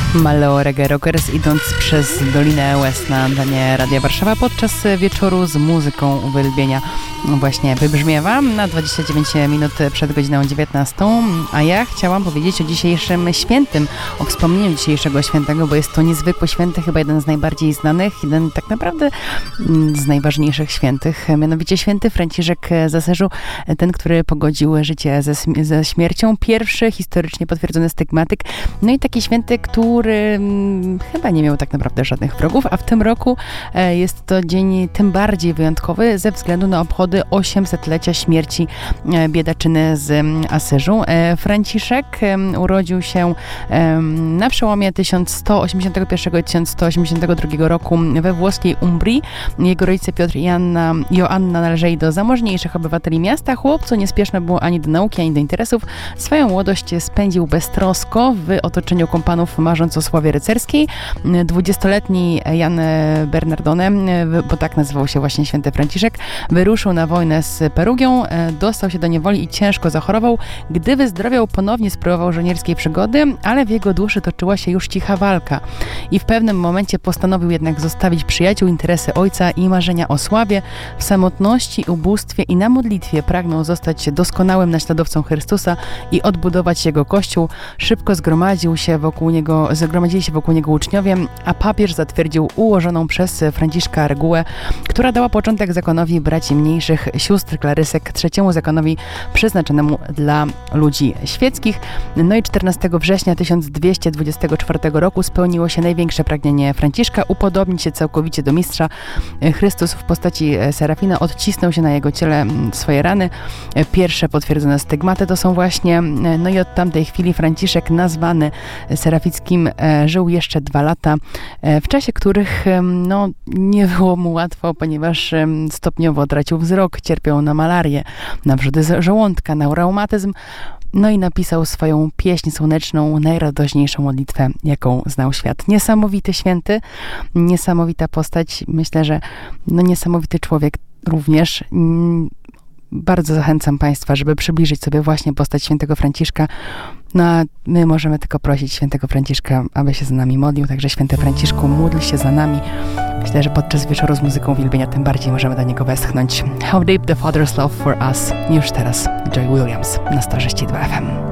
Malo Reggae Rockers, idąc przez Dolinę Łez na antenie Radia Warszawa podczas wieczoru z muzyką uwielbienia właśnie wybrzmiewa na 29 minut przed godziną 19, a ja chciałam powiedzieć o dzisiejszym świętym, o wspomnieniu dzisiejszego świętego, bo jest to niezwykły święty, chyba jeden z najbardziej znanych, jeden tak naprawdę z najważniejszych świętych, mianowicie święty Franciszek z Asyżu, ten, który pogodził życie ze śmiercią, pierwszy historycznie potwierdzony stygmatyk, no i taki święty, który chyba nie miał tak naprawdę żadnych wrogów, a w tym roku jest to dzień tym bardziej wyjątkowy ze względu na obchody 800-lecia śmierci biedaczyny z Asyżu. Franciszek urodził się na przełomie 1181 i 1182 roku we włoskiej Umbrii. Jego rodzice Piotr i Joanna należeli do zamożniejszych obywateli miasta. Chłopcu niespieszne było ani do nauki, ani do interesów. Swoją młodość spędził beztrosko w otoczeniu kompanów, marząc o sławie rycerskiej. 20-letni Jan Bernardone, bo tak nazywał się właśnie święty Franciszek, wyruszył na wojnę z Perugią, dostał się do niewoli i ciężko zachorował. Gdy wyzdrowiał, ponownie spróbował żołnierskiej przygody, ale w jego duszy toczyła się już cicha walka. I w pewnym momencie postanowił jednak zostawić przyjaciół, interesy ojca i marzenia o sławie. W samotności, ubóstwie i na modlitwie pragnął zostać doskonałym naśladowcą Chrystusa i odbudować jego kościół. Szybko zgromadzili się wokół niego uczniowie, a papież zatwierdził ułożoną przez Franciszka regułę, która dała początek zakonowi braci mniejszych sióstr klarysek, trzeciemu zakonowi przeznaczonemu dla ludzi świeckich. No i 14 września 1224 roku spełniło się największe pragnienie Franciszka, upodobnić się całkowicie do mistrza. Chrystus w postaci Serafina odcisnął się na jego ciele swoje rany. Pierwsze potwierdzone stygmaty to są właśnie, no i od tamtej chwili Franciszek, nazwany Serafickim, żył jeszcze 2 lata, w czasie których no, nie było mu łatwo, ponieważ stopniowo tracił wzrok, cierpiał na malarię, na wrzody żołądka, na reumatyzm, no i napisał swoją pieśń słoneczną, najradośniejszą modlitwę, jaką znał świat. Niesamowity święty, niesamowita postać, myślę, że no, niesamowity człowiek również. Bardzo zachęcam Państwa, żeby przybliżyć sobie właśnie postać świętego Franciszka. No a my możemy tylko prosić świętego Franciszka, aby się za nami modlił. Także święty Franciszku, módl się za nami. Myślę, że podczas wieczoru z muzyką uwielbienia tym bardziej możemy do niego westchnąć. How deep the Father's love for us. Już teraz Joy Williams na 106.2 FM.